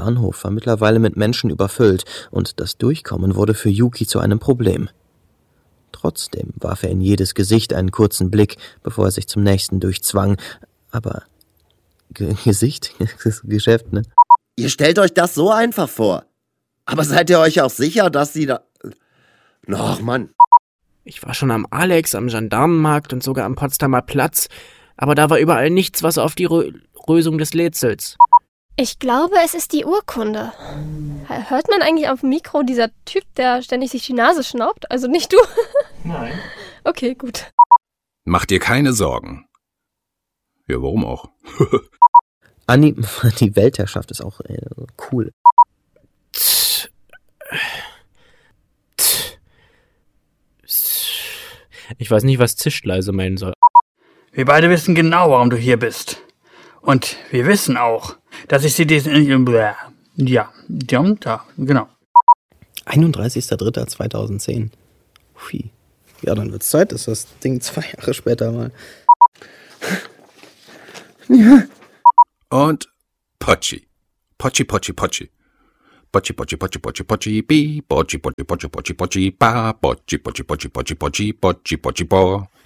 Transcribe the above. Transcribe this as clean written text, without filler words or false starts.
Bahnhof war mittlerweile mit Menschen überfüllt und das Durchkommen wurde für Yuki zu einem Problem. Trotzdem warf er in jedes Gesicht einen kurzen Blick, bevor er sich zum nächsten durchzwang. Aber Gesicht? Das ist Geschäft, ne? Ihr stellt euch das so einfach vor. Aber seid ihr euch auch sicher, dass sie da... Ach, Mann. Ich war schon am Alex, am Gendarmenmarkt und sogar am Potsdamer Platz, aber da war überall nichts, was auf die Lösung des Rätsels. Ich glaube, es ist die Urkunde. Hört man eigentlich auf dem Mikro dieser Typ, der ständig sich die Nase schnaubt? Also nicht du? Nein. Okay, gut. Mach dir keine Sorgen. Ja, warum auch? Anni, die Weltherrschaft ist auch cool. Ich weiß nicht, was Zischleise meinen soll. Wir beide wissen genau, warum du hier bist. Und wir wissen auch, dass ich sie diesen... Ja, da, genau. 31.03.2010. Hui. Ja, dann wird's Zeit, dass das Ding 2 Jahre später mal... Ja. Und Pochi. Pochi, Pochi, Pochi. Pochi, Pochi, Pochi, Pochi, Pochi, bi. Pochi, Pochi, Pochi, Pochi, Pochi, ba. Pochi, Pochi, Pochi, Pochi, Pochi, Pochi, Pochi, bo.